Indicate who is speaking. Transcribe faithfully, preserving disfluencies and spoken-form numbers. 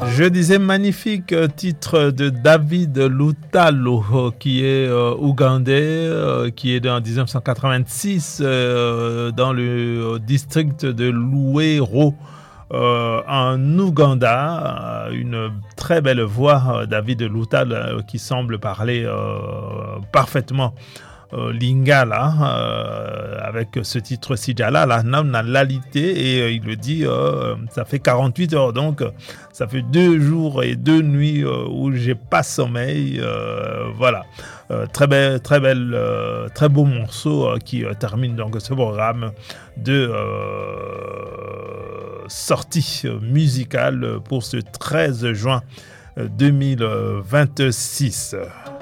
Speaker 1: Je disais magnifique titre de David Lutalo, qui est euh, ougandais, euh, qui est né en dix-neuf cent quatre-vingt-six euh, dans le district de Luwero. Euh, en Ouganda, une très belle voix, David Lutalo, qui semble parler euh, parfaitement euh, Lingala, euh, avec ce titre Sijala, la namnalité, et euh, il le dit, euh, ça fait quarante-huit heures, donc ça fait deux jours et deux nuits euh, où j'ai pas sommeil, euh, voilà. Euh, très belle, très belle, euh, très beau morceau euh, qui euh, termine donc ce programme de euh, sortie musicale pour ce treize juin deux mille vingt-six.